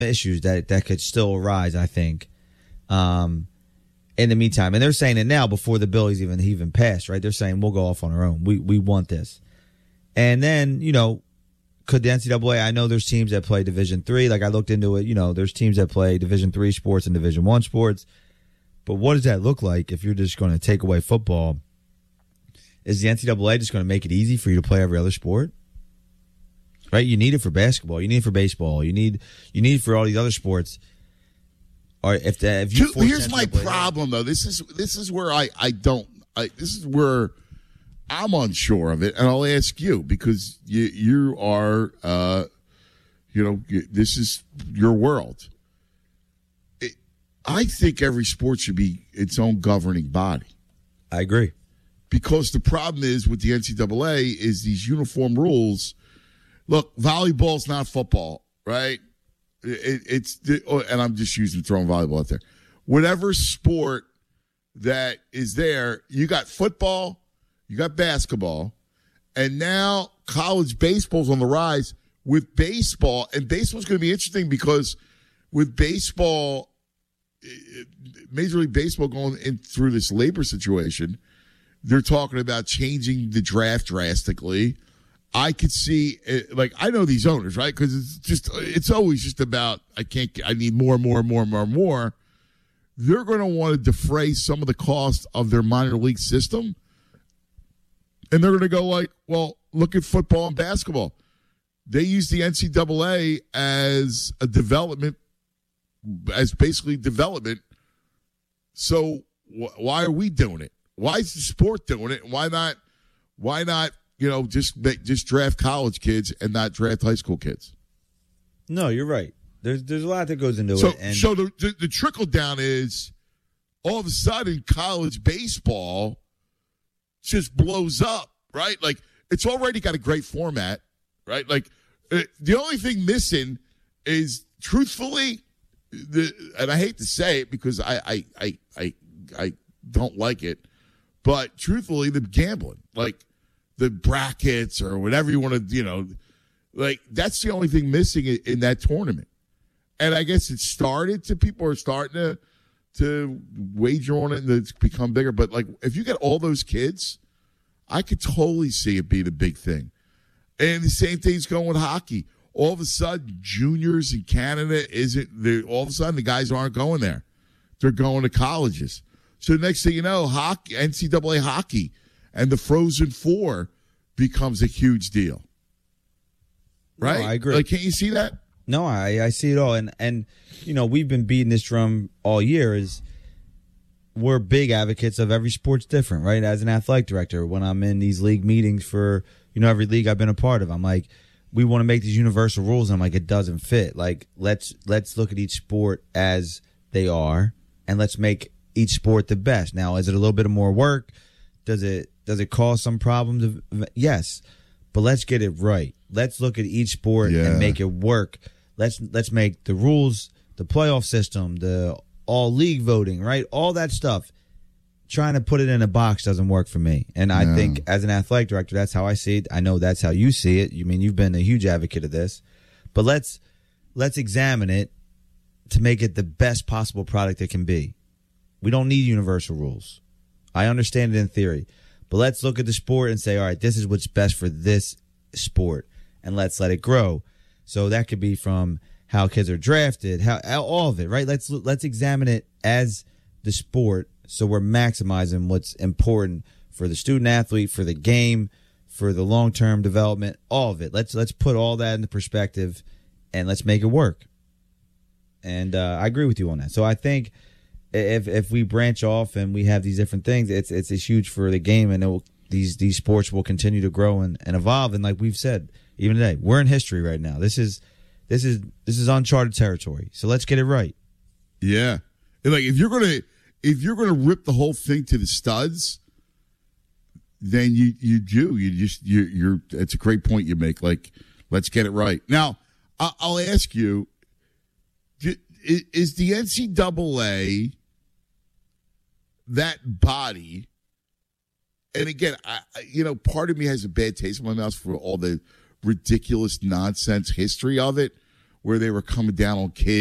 issues that could still arise, I think, in the meantime. And they're saying it now before the bill is even passed, right? They're saying we'll go off on our own. We want this. And then, could the NCAA, I know there's teams that play Division III. Like I looked into it, there's teams that play Division III sports and Division I sports. But what does that look like if you're just going to take away football? Is the NCAA just going to make it easy for you to play every other sport? Right? You need it for basketball. You need it for baseball. You need it for all these other sports. Or if you here's my problem though. This is where this is where I'm unsure of it, and I'll ask you because you are this is your world. I think every sport should be its own governing body. I agree. Because the problem is with the NCAA is these uniform rules. Look, volleyball's not football, right? And I'm just throwing volleyball out there. Whatever sport that is there, you got football, you got basketball, and now college baseball's on the rise with baseball. And baseball's going to be interesting because with baseball, Major League Baseball going in through this labor situation, they're talking about changing the draft drastically. I could see, I know these owners, right? Because it's always just about, I need more. They're going to want to defray some of the cost of their minor league system. And they're going to go well, look at football and basketball. They use the NCAA as a development, as basically development. So why are we doing it? Why is the sport doing it? Why not? Just draft college kids and not draft high school kids. No, you're right. There's a lot that goes into it. And so the trickle down is all of a sudden college baseball just blows up, right? Like it's already got a great format, right? Like the only thing missing is truthfully, and I hate to say it because I don't like it, but truthfully, the gambling, like the brackets or whatever you want to, that's the only thing missing in that tournament. And I guess people are starting to wager on it and it's become bigger. But if you get all those kids, I could totally see it being a big thing. And the same thing's going with hockey. All of a sudden, juniors in Canada all of a sudden the guys aren't going there. They're going to colleges. So next thing you know, NCAA hockey and the Frozen Four becomes a huge deal. Right? No, I agree. Can't you see that? No, I see it all. And we've been beating this drum all year is we're big advocates of every sport's different, right? As an athletic director, when I'm in these league meetings for, every league I've been a part of, I'm like, we want to make these universal rules. And I'm like, it doesn't fit. Like, let's look at each sport as they are and let's make each sport the best. Now, is it a little bit of more work? Does it cause some problems? Yes, but let's get it right. Let's look at each sport and make it work. Let's make the rules, the playoff system, the all league voting, right? All that stuff. Trying to put it in a box doesn't work for me. And I think as an athletic director, that's how I see it. I know that's how you see it. You've been a huge advocate of this. But let's examine it to make it the best possible product it can be. We don't need universal rules. I understand it in theory. But let's look at the sport and say, all right, this is what's best for this sport. And let's let it grow. So that could be from how kids are drafted, how all of it, right? Let's examine it as the sport. So we're maximizing what's important for the student athlete, for the game, for the long-term development, all of it. Let's put all that into perspective and let's make it work. And I agree with you on that. So I think if we branch off and we have these different things, it's huge for the game, and these sports will continue to grow and evolve. And like we've said, even today, we're in history right now. This is uncharted territory. So let's get it right. Yeah, and if you're gonna rip the whole thing to the studs, then you're. It's a great point you make. Let's get it right. Now, I'll ask you: is the NCAA that body? And again, part of me has a bad taste in my mouth for all the ridiculous nonsense history of it, where they were coming down on kids.